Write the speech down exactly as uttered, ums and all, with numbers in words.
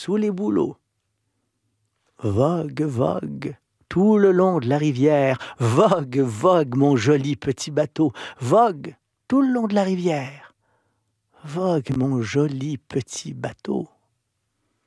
sous les bouleaux. Vogue, vogue, tout le long de la rivière, vogue, vogue, mon joli petit bateau, vogue, tout le long de la rivière, vogue, mon joli petit bateau.